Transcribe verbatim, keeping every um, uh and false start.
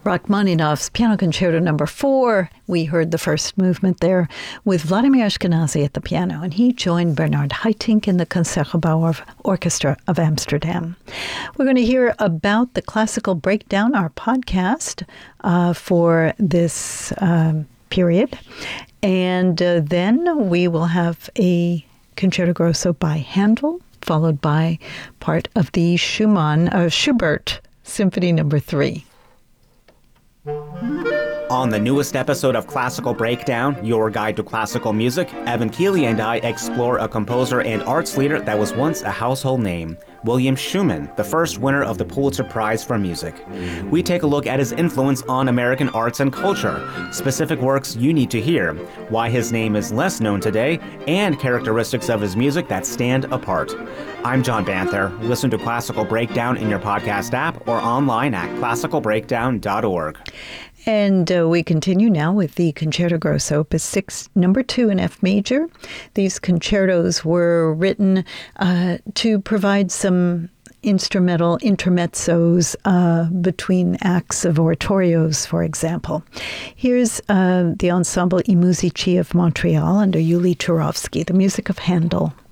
Rachmaninoff's Piano Concerto Number Four. We heard the first movement there with Vladimir Ashkenazy at the piano, and he joined Bernard Haitink in the Concertgebouw Orchestra of Amsterdam. We're going to hear about the Classical Breakdown, our podcast uh, for this um, period, and uh, then we will have a Concerto Grosso by Handel, followed by part of the Schumann, uh, Schubert Symphony Number Three. On the newest episode of Classical Breakdown, your guide to classical music, Evan Keeley and I explore a composer and arts leader that was once a household name, William Schumann, the first winner of the Pulitzer Prize for Music. We take a look at his influence on American arts and culture, specific works you need to hear, why his name is less known today, and characteristics of his music that stand apart. I'm John Banther. Listen to Classical Breakdown in your podcast app or online at classical breakdown dot org. And uh, we continue now with the Concerto Grosso, Opus six, number two in F major. These concertos were written uh, to provide some instrumental intermezzos uh, between acts of oratorios, for example. Here's uh, the ensemble I Musici of Montreal under Yuli Turovsky, the music of Handel.